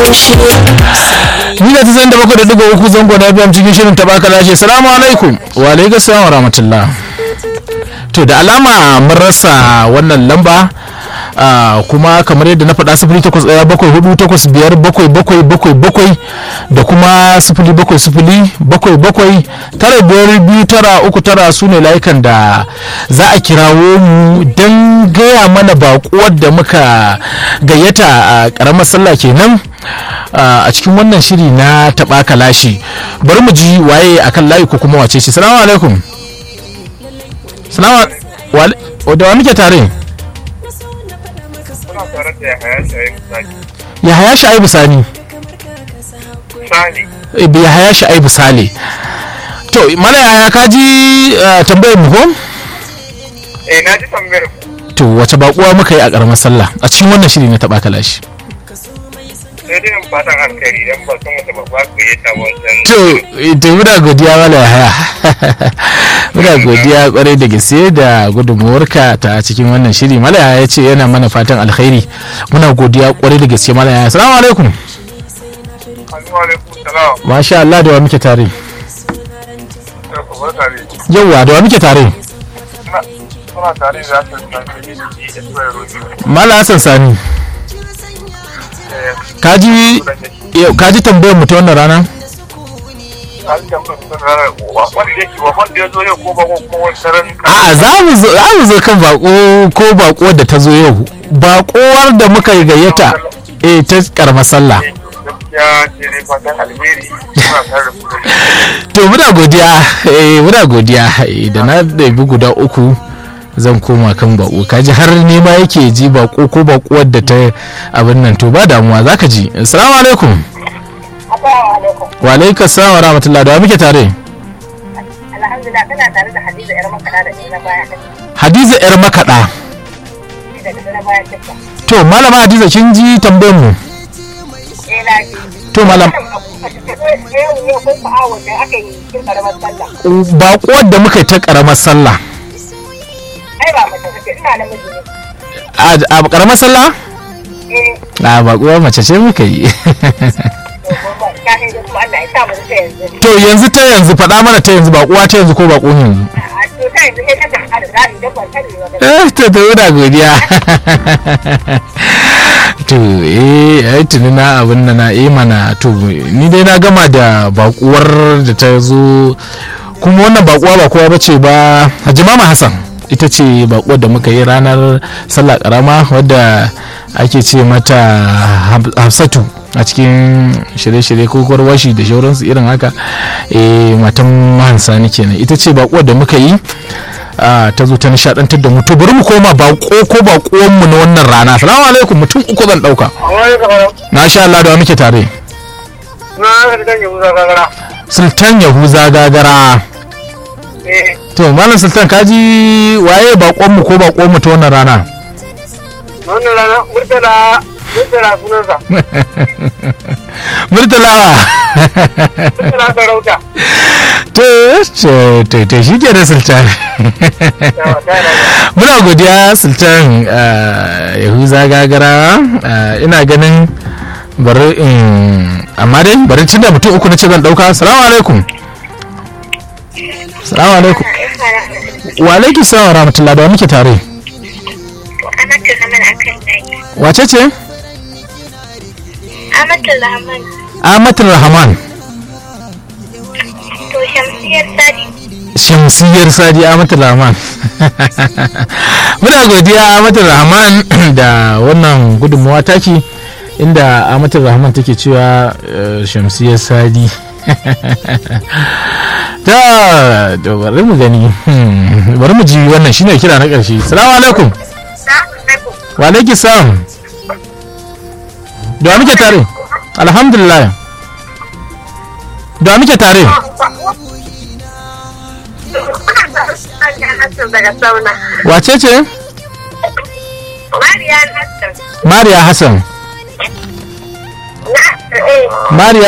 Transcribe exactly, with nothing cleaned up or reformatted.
ni da ta zan da bakwai da digo uku zango na biyan cikin shirin tabaka lashe. Salamu alaikum. Wa alaikum salam wa rahmatullah. To da alama mun rasa wannan lamba kuma kamar yadda na faɗa sifili takwas ɗaya bakwai hudu takwas biyar bakwai bakwai bakwai bakwai da kuma sifili bakwai sifili bakwai bakwai tara biyar biyu tara uku tara su ne layukan da za a kirawo mu don gaya mana baƙuwar da muka gayyata a ƙaramar sallah kenan a cikin wannan shiri na taɓa kalashi. Bari mu ji waye akan layi ko kuma wace ce. Salamu alaikum. Salamu alaikum. Da wa muke tare? Yahaya Sha'ibu Sani. Sani. Yahaya Sha'ibu Sale. To, mana yaya ka ji tambayar mu ko? Eh, na ji tambayar. To, wace bakuwa muka yi a ƙaramar sallah a cikin wannan shiri na taɓa kalashi? Sai dai in fatan alkhairi dan ba san wata bakuwa ku yi ta wancan. To, to muna godiya wala Yahaya. Muna godiya kwarai da gaske da gudunmuwarka ta cikin wannan shiri. Malaya ya ce yana mana fatan alkhairi. Muna godiya kwarai da gaske Malaya. Assalamu alaikum. Alaikum salam. Masha Allah, da wa muke tare? Yawwa, da wa muke tare? Suna tare da Hassan Sani. Mala Hassan Sani. Kaji kaji tambayar mu ta wannan rana? A'a, za mu zo kan bako ko bako da ta zo yau. Bakowar da muka gayyata eh ta karamar sallah. To muna godiya, eh muna godiya da na ɗabi guda uku zan koma kan bako. Kaji har nema yake ji bako ko bakuwar da ta abin nan, to ba damuwa zaka ji. Assalamu alaikum. Wa alaikum salam wa rahmatullah. Da muke tare? Alhamdulillah, kana tare da Hadiza yar makada da ina baya. Hadiza yar makada. To malama Hadiza, kin ji tambayar mu? Eh, na ji. To malam, baƙuwar da muka yi ta ƙaramar sallah. Ai ba mace ce, ina namiji ne. A ƙaramar sallah? Eh. A baƙuwar mace ce muka yi. To yanzu ta yanzu faɗa mana ta yanzu baƙuwa ta yanzu ko baƙo yanzu? Eh, to to ina godiya. To eh ai tuni na abin nan na eh mana to ni dai na gama da bakuwar da ta zo, kuma wannan bakuwa ba kowa bace ba, Hajji Mama Hassan ita ce bakuwar da muka yi ranar sallah karama wadda ake ce mata Hafsatu a cikin shirye-shirye ko kwarwashi da shauransu irin haka. Eh matan Mahansa ne kenan, ita ce bakuwar da muka yi ta zo ta nishadantar da mu. To bari mu koma bako ko bakuwan mu na wannan rana. Assalamu alaikum, mutum uku zan dauka. Masha Allah, da muke tare? Sultan Yahuza Gagara. To malam Sultan, kaji waye bakon mu ko bakon mu ta wannan rana? Wannan rana Murtala Murtala sunansa. Murtala. Murtala Sarauta. To to to shi ke da Sultan. Muna godiya Sultan Yahuza Gagara. Ina ganin bari in amma dai bari tunda mutum uku na ce zan dauka. Assalamu alaikum. Assalamu alaikum. Wa alaikum salam wa rahmatullah. Da muke tare? Wace ce? Amatul Rahman. Amatul Rahman. To Shamsiyar Sadi. Shamsiyar Sadi Amatul Rahman. Muna godiya Amatul Rahman da wannan gudunmawa taki, inda Amatul Rahman take cewa Shamsiyar Sadi. Ta da bari mu gani, bari mu ji wannan shine kira na ƙarshe. Assalamu alaikum. Wa alaikum salam. Da muke tare? Alhamdulillah. Da muke tare? Wace ce? Mariya Hassan. Mariya Hassan. Mariya